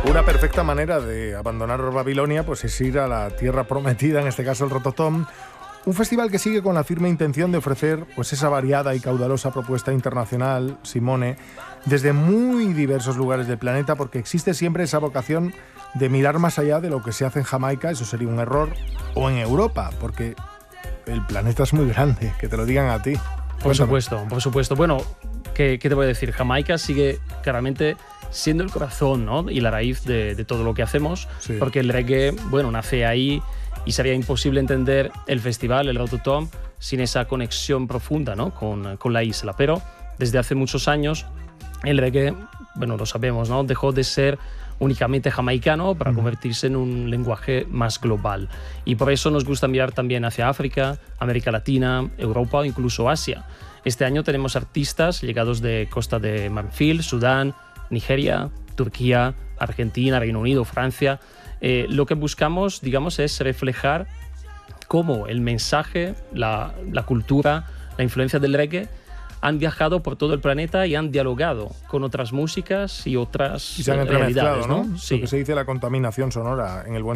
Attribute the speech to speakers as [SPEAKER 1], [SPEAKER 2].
[SPEAKER 1] Una perfecta manera de abandonar Babilonia pues es ir a la tierra prometida, en este caso el Rototom, un festival que sigue con la firme intención de ofrecer pues esa variada y caudalosa propuesta internacional, Simone, desde muy diversos lugares del planeta, porque existe siempre esa vocación de mirar más allá de lo que se hace en Jamaica, eso sería un error, o en Europa, porque el planeta es muy grande, que te lo digan a ti.
[SPEAKER 2] Por supuesto. Bueno, ¿qué te voy a decir? Jamaica sigue claramente siendo el corazón, ¿no? Y la raíz de todo lo que hacemos, sí. Porque el reggae, bueno, nace ahí y sería imposible entender el festival, el Rototom, sin esa conexión profunda, ¿no? con la isla. Pero desde hace muchos años el reggae, bueno, lo sabemos, ¿no? Dejó de ser únicamente jamaicano para convertirse en un lenguaje más global. Y por eso nos gusta mirar también hacia África, América Latina, Europa o incluso Asia. Este año tenemos artistas llegados de Costa de Marfil, Sudán, Nigeria, Turquía, Argentina, Reino Unido, Francia. Lo que buscamos, digamos, es reflejar cómo el mensaje, la cultura, la influencia del reggae han viajado por todo el planeta y han dialogado con otras músicas y otras
[SPEAKER 1] y se han entremezclado,
[SPEAKER 2] realidades, ¿no?
[SPEAKER 1] Sí. Lo que se dice la contaminación sonora en el buen